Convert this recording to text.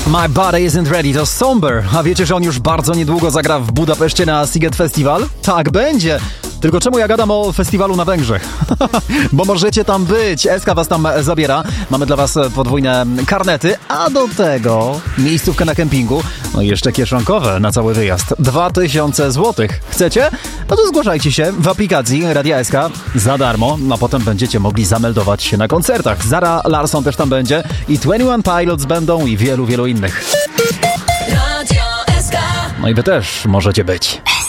My Body Isn't Ready to Somber. A wiecie, że on już bardzo niedługo zagra w Budapeszcie na Sziget Festival? Tak będzie. Tylko czemu ja gadam o festiwalu na Węgrzech? Bo możecie tam być. SK was tam zabiera. Mamy dla was podwójne karnety, a do tego miejscówkę na kempingu. No i jeszcze kieszonkowe na cały wyjazd. 2000 zł. Chcecie? No to zgłaszajcie się w aplikacji Radia SK za darmo. No a potem będziecie mogli zameldować się na koncertach. Zara Larsson też tam będzie i 21 Pilots będą i wielu innych. No i wy też możecie być.